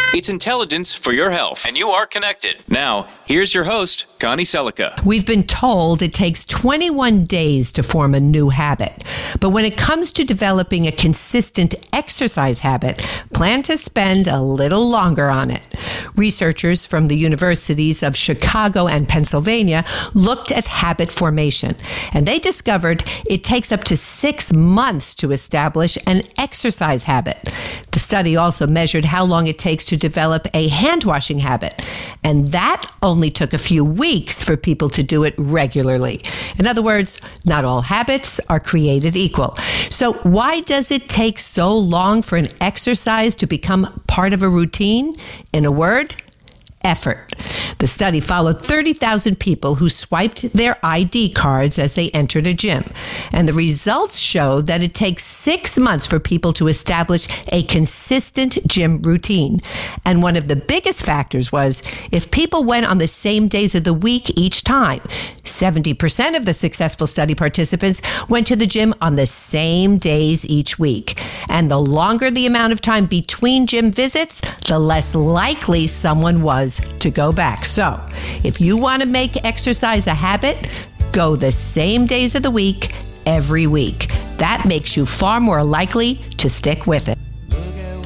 It's intelligence for your health, and you are connected. Now, here's your host, Connie Selica. We've been told it takes 21 days to form a new habit. But when it comes to developing a consistent exercise habit, plan to spend a little longer on it. Researchers from the universities of Chicago and Pennsylvania looked at habit formation, and they discovered it takes up to 6 months to establish an exercise habit. The study also measured how long it takes to develop a hand-washing habit, and that only took a few weeks for people to do it regularly. In other words, not all habits are created equal. So why does it take so long for an exercise to become part of a routine? In a word, effort. The study followed 30,000 people who swiped their ID cards as they entered a gym. And the results showed that it takes 6 months for people to establish a consistent gym routine. And one of the biggest factors was if people went on the same days of the week each time. 70% of the successful study participants went to the gym on the same days each week. And the longer the amount of time between gym visits, the less likely someone was to go back. So, if you want to make exercise a habit, go the same days of the week every week. That makes you far more likely to stick with it.